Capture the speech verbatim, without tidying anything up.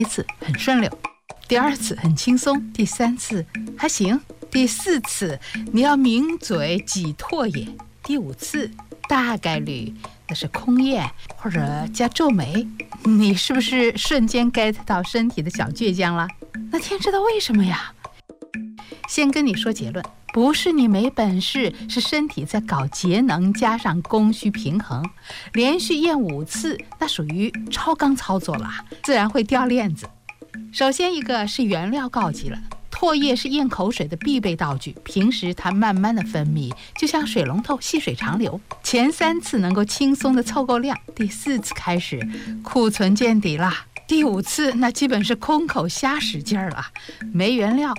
一次很顺溜，第二次很轻松，第三次还行，第四次你要抿嘴挤唾液，第五次大概率那是空咽或者加皱眉。你是不是瞬间 get 到身体的小倔强了？那天知道为什么呀？先跟你说结论，不是你没本事，是身体在搞节能加上供需平衡，连续验五次那属于超纲操作了，自然会掉链子。首先一个是原料告急了，唾液是咽口水的必备道具，平时它慢慢的分泌，就像水龙头细水长流，前三次能够轻松的凑够量，第四次开始库存见底了，第五次那基本是空口瞎使劲儿了，没原料